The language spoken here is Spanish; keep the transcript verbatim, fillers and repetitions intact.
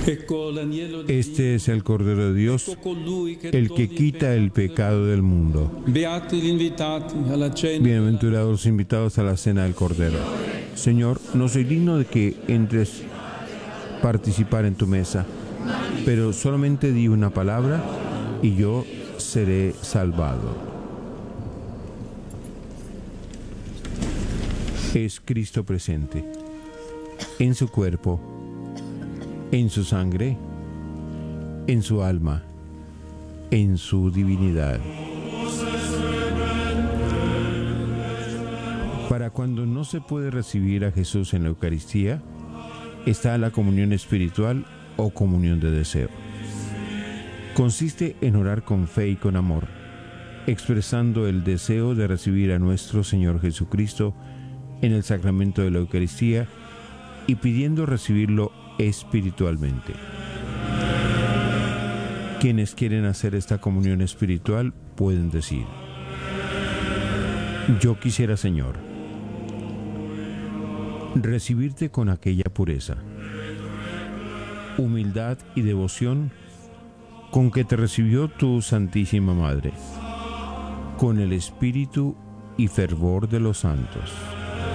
Este es el Cordero de Dios, el que quita el pecado del mundo. Bienaventurados los invitados a la cena del Cordero. Señor, no soy digno de que entres a participar en tu mesa, pero solamente di una palabra y yo seré salvado. Es Cristo presente, en su cuerpo, en su sangre, en su alma, en su divinidad. Para cuando no se puede recibir a Jesús en la Eucaristía, está la comunión espiritual o comunión de deseo. Consiste en orar con fe y con amor, expresando el deseo de recibir a nuestro Señor Jesucristo en el sacramento de la Eucaristía y pidiendo recibirlo espiritualmente. Quienes quieren hacer esta comunión espiritual pueden decir: yo quisiera, Señor, recibirte con aquella pureza, humildad y devoción con que te recibió tu Santísima Madre, con el espíritu y fervor de los santos.